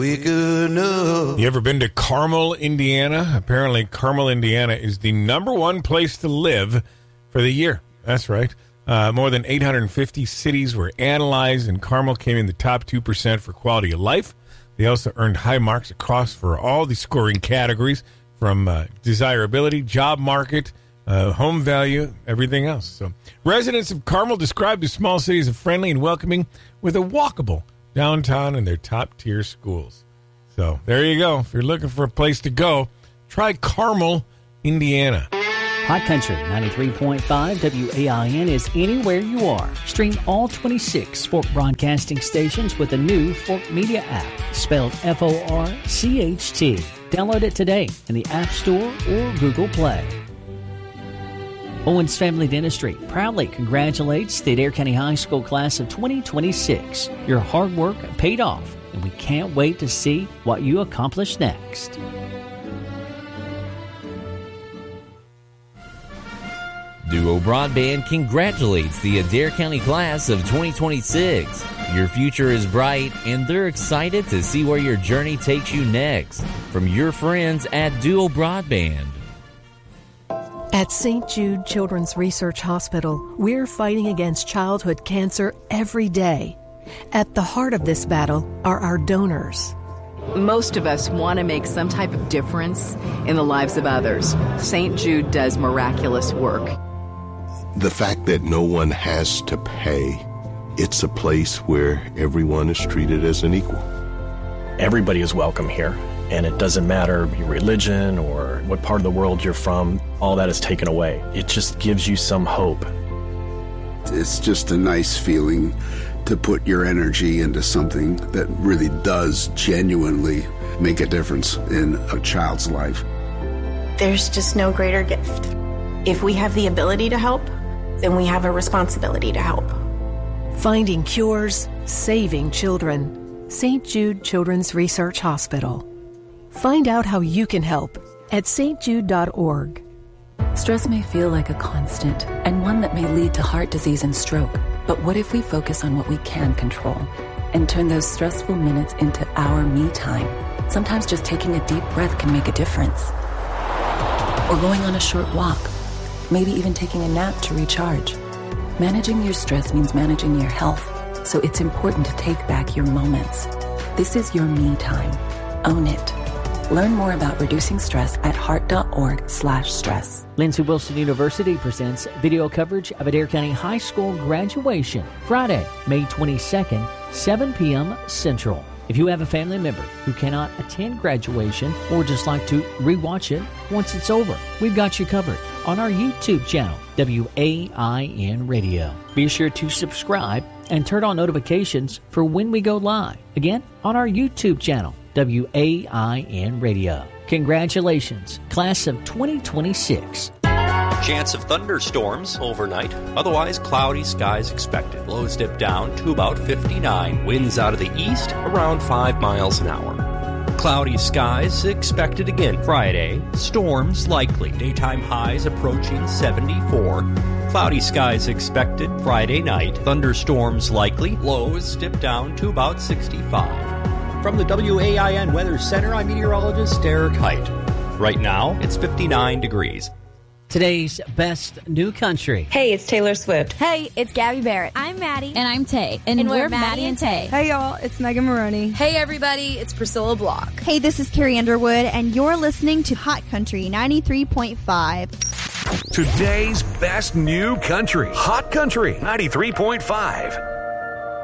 You ever been to Carmel, Indiana? Apparently, Carmel, Indiana is the number one place to live for the year. That's right. More than 850 cities were analyzed, and Carmel came in the top 2% for quality of life. They also earned high marks across for all the scoring categories, from desirability, job market, home value, everything else. So, residents of Carmel described the small city as friendly and welcoming, with a walkable downtown and their top-tier schools. So, there you go. If you're looking for a place to go, try Carmel, Indiana. Hot Country 93.5 WAIN is anywhere you are. Stream all 26 Fork broadcasting stations with the new Fork Media app, spelled FORCHT. Download it today in the App Store or Google Play. Owens Family Dentistry proudly congratulates the Adair County High School class of 2026. Your hard work paid off, and we can't wait to see what you accomplish next. Duo Broadband congratulates the Adair County class of 2026. Your future is bright, and they're excited to see where your journey takes you next. From your friends at Duo Broadband. At St. Jude Children's Research Hospital, we're fighting against childhood cancer every day. At the heart of this battle are our donors. Most of us want to make some type of difference in the lives of others. St. Jude does miraculous work. The fact that no one has to pay, it's a place where everyone is treated as an equal. Everybody is welcome here. And it doesn't matter your religion or what part of the world you're from, all that is taken away. It just gives you some hope. It's just a nice feeling to put your energy into something that really does genuinely make a difference in a child's life. There's just no greater gift. If we have the ability to help, then we have a responsibility to help. Finding cures, saving children. St. Jude Children's Research Hospital. Find out how you can help at stjude.org. Stress may feel like a constant and one that may lead to heart disease and stroke. But what if we focus on what we can control and turn those stressful minutes into our me time? Sometimes just taking a deep breath can make a difference. Or going on a short walk, maybe even taking a nap to recharge. Managing your stress means managing your health, so it's important to take back your moments. This is your me time. Own it. Learn more about reducing stress at heart.org/stress. Lindsey Wilson University presents video coverage of Adair County High School graduation, Friday, May 22nd, 7 p.m. Central. If you have a family member who cannot attend graduation or just like to rewatch it once it's over, we've got you covered on our YouTube channel, WAIN Radio. Be sure to subscribe and turn on notifications for when we go live. Again, on our YouTube channel, WAIN Radio. Congratulations, class of 2026. Chance of thunderstorms overnight. Otherwise, cloudy skies expected. Lows dip down to about 59. Winds out of the east around 5 miles an hour. Cloudy skies expected again Friday. Storms likely. Daytime highs approaching 74. Cloudy skies expected Friday night. Thunderstorms likely. Lows dip down to about 65. From the WAIN Weather Center, I'm meteorologist Derek Height. Right now, it's 59 degrees. Today's best new country. Hey, it's Taylor Swift. Hey, it's Gabby Barrett. I'm Maddie. And I'm Tay. And we're Maddie and Tay. Hey, y'all, it's Megan Maroney. Hey, everybody, it's Priscilla Block. Hey, this is Carrie Underwood, and you're listening to Hot Country 93.5. Today's best new country. Hot Country 93.5.